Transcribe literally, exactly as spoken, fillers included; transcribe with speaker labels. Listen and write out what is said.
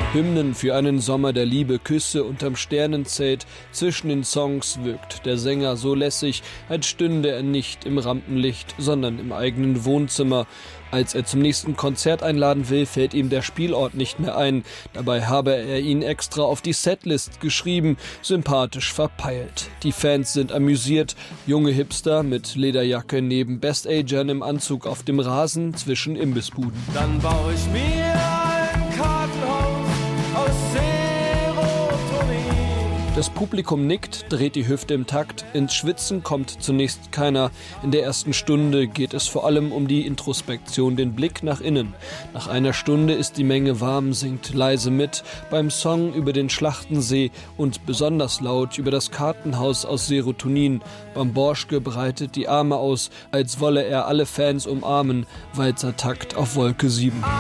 Speaker 1: Hymnen für einen Sommer der Liebe, Küsse unterm Sternenzelt. Zwischen den Songs wirkt der Sänger so lässig, als stünde er nicht im Rampenlicht, sondern im eigenen Wohnzimmer. Als er zum nächsten Konzert einladen will, fällt ihm der Spielort nicht mehr ein. Dabei habe er ihn extra auf die Setlist geschrieben, sympathisch verpeilt. Die Fans sind amüsiert. Junge Hipster mit Lederjacke neben Best-Agern im Anzug auf dem Rasen zwischen Imbissbuden.
Speaker 2: Dann baue ich mir ein Kartenhaus aus Serotonin.
Speaker 1: Das Publikum nickt, dreht die Hüfte im Takt. Ins Schwitzen kommt zunächst keiner. In der ersten Stunde geht es vor allem um die Introspektion, den Blick nach innen. Nach einer Stunde ist die Menge warm, singt leise mit. Beim Song über den Schlachtensee und besonders laut über das Kartenhaus aus Serotonin. Bamborschke breitet die Arme aus, als wolle er alle Fans umarmen. Walzertakt auf Wolke sieben.